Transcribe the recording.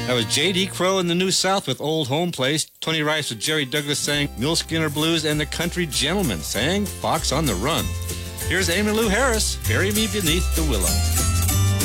That was J.D. Crowe in the New South with Old Home Place. Tony Rice with Jerry Douglas sang Mule Skinner Blues, and the Country Gentlemen sang Fox on the Run. Here's Emmylou Harris, Bury Me Beneath the Willow.